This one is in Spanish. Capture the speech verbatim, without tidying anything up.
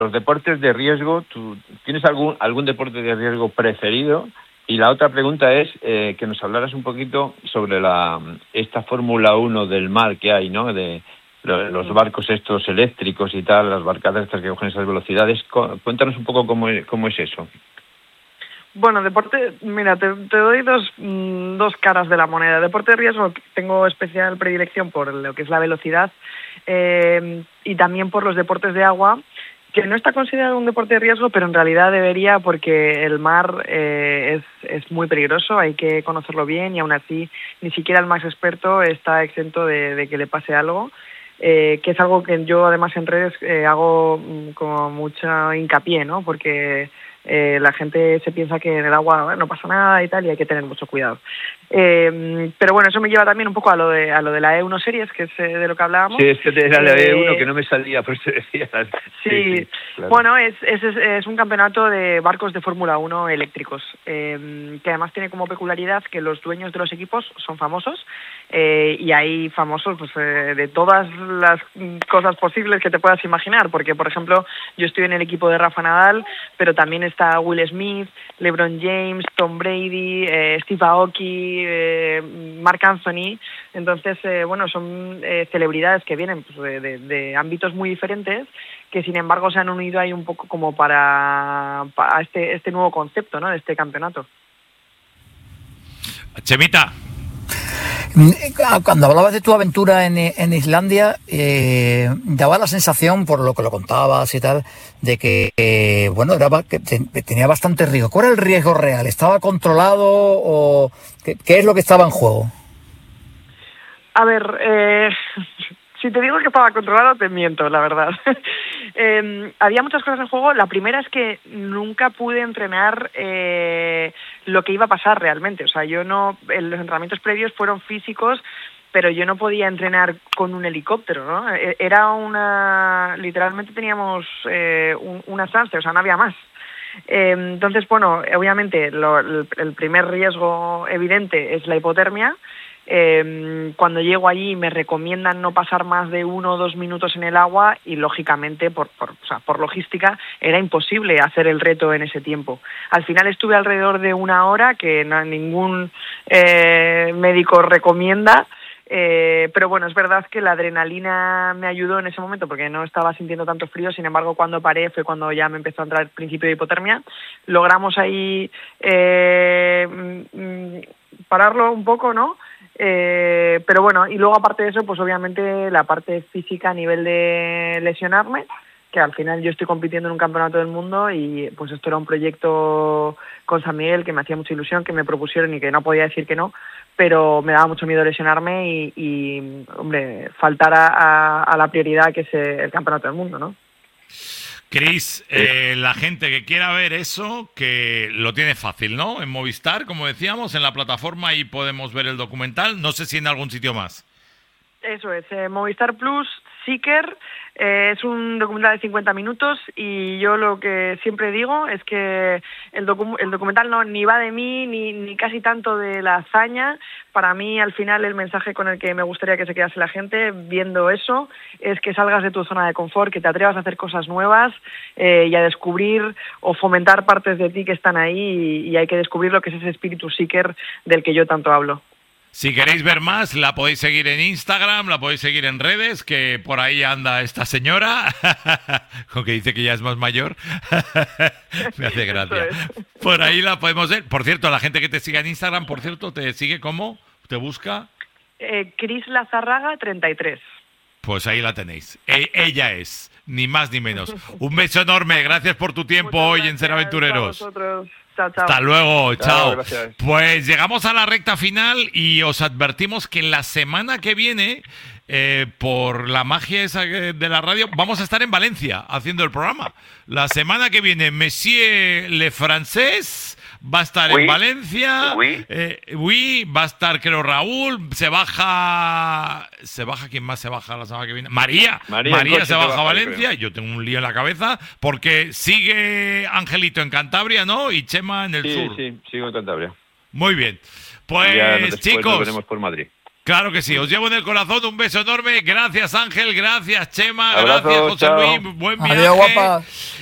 los deportes de riesgo, ¿tú tienes algún algún deporte de riesgo preferido? Y la otra pregunta es eh, que nos hablaras un poquito sobre la esta Fórmula uno del mar que hay, ¿no? De los barcos estos eléctricos y tal, las barcadas estas que cogen esas velocidades. Cuéntanos un poco cómo es, cómo es eso. Bueno, deporte, mira, te, te doy dos, mmm, dos caras de la moneda. Deporte de riesgo, tengo especial predilección por lo que es la velocidad eh, y también por los deportes de agua, que no está considerado un deporte de riesgo, pero en realidad debería, porque el mar eh, es, es muy peligroso, hay que conocerlo bien y aún así ni siquiera el más experto está exento de, de que le pase algo. Eh, que es algo que yo además en redes eh, hago mm, como mucho hincapié, ¿no? Porque eh, la gente se piensa que en el agua bueno, no pasa nada y tal, y hay que tener mucho cuidado. Eh, pero bueno, eso me lleva también un poco a lo de a lo de la E uno Series, que es eh, de lo que hablábamos. Sí, es que era la E uno eh, que no me salía, por eso decía. Sí, sí, sí claro. Bueno, es, es, es un campeonato de barcos de Fórmula uno eléctricos, eh, que además tiene como peculiaridad que los dueños de los equipos son famosos, eh, y hay famosos pues eh, de todas las cosas posibles que te puedas imaginar, porque por ejemplo yo estoy en el equipo de Rafa Nadal, pero también está Will Smith, LeBron James, Tom Brady, eh, Steve Aoki, eh, Mark Anthony. Entonces eh, bueno, son eh, celebridades que vienen pues, de, de, de ámbitos muy diferentes, que sin embargo se han unido ahí un poco como para, para este, este nuevo concepto, ¿no? De este campeonato. Chemita. Cuando hablabas de tu aventura en, en Islandia, eh, daba la sensación, por lo que lo contabas y tal, de que, eh, bueno, era, que tenía bastante riesgo. ¿Cuál era el riesgo real? ¿Estaba controlado o qué, qué es lo que estaba en juego? A ver, eh, si te digo que estaba controlado, te miento, la verdad. eh, había muchas cosas en juego. La primera es que nunca pude entrenar eh, lo que iba a pasar realmente. O sea, yo no, los entrenamientos previos fueron físicos, pero yo no podía entrenar con un helicóptero, ¿no? Era una, literalmente teníamos eh, un, una estancia, o sea, no había más. Eh, entonces, bueno, obviamente lo, el, el primer riesgo evidente es la hipotermia. Eh, cuando llego allí me recomiendan no pasar más de uno o dos minutos en el agua y lógicamente por, por, o sea, por logística era imposible hacer el reto en ese tiempo. Al final estuve alrededor de una hora, que no, ningún eh, médico recomienda, eh, pero bueno, es verdad que la adrenalina me ayudó en ese momento porque no estaba sintiendo tanto frío. Sin embargo, cuando paré fue cuando ya me empezó a entrar el principio de hipotermia. Logramos ahí eh, pararlo un poco, ¿no? Eh, pero bueno, y luego aparte de eso, pues obviamente la parte física a nivel de lesionarme, que al final yo estoy compitiendo en un campeonato del mundo y pues esto era un proyecto con San Miguel que me hacía mucha ilusión, que me propusieron y que no podía decir que no, pero me daba mucho miedo lesionarme y, y hombre, faltar a, a, a la prioridad que es el campeonato del mundo, ¿no? Cris, eh, la gente que quiera ver eso, que lo tiene fácil, ¿no? En Movistar, como decíamos, en la plataforma ahí podemos ver el documental. No sé si en algún sitio más. Eso es, eh, Movistar Plus, Seeker, eh, es un documental de cincuenta minutos y yo lo que siempre digo es que el, docu- el documental no ni va de mí ni, ni casi tanto de la hazaña. Para mí, al final, el mensaje con el que me gustaría que se quedase la gente viendo eso es que salgas de tu zona de confort, que te atrevas a hacer cosas nuevas eh, y a descubrir o fomentar partes de ti que están ahí y, y hay que descubrir lo que es ese espíritu seeker del que yo tanto hablo. Si queréis ver más, la podéis seguir en Instagram, la podéis seguir en redes, que por ahí anda esta señora, aunque dice que ya es más mayor. Me hace gracia. Por ahí la podemos ver. Por cierto, la gente que te sigue en Instagram, por cierto, ¿te sigue cómo? ¿Te busca? Eh, Cris Lazarraga treinta y tres. Pues ahí la tenéis. E- ella es, ni más ni menos. Un beso enorme, gracias por tu tiempo Muchas hoy gracias, en Ser Aventureros. Chao, chao. Hasta luego, chao. chao. Pues llegamos a la recta final y os advertimos que la semana que viene, eh, por la magia esa de la radio, vamos a estar en Valencia haciendo el programa. La semana que viene, Monsieur Le Français va a estar oui. en Valencia. Oui. Eh, oui, va a estar, creo, Raúl. Se baja. ¿Se baja? ¿Quién más se baja la semana que viene? María. María, María se baja a Valencia. Creo. Yo tengo un lío en la cabeza porque sigue Angelito en Cantabria, ¿no? Y Chema en el sí, sur. Sí, sí, sigo en Cantabria. Muy bien. Pues, ya después chicos. Nos veremos por Madrid. Claro que sí, os llevo en el corazón, un beso enorme. Gracias Ángel, gracias Chema, Abrazo, gracias José chao. Luis, buen viaje. Adiós, guapa.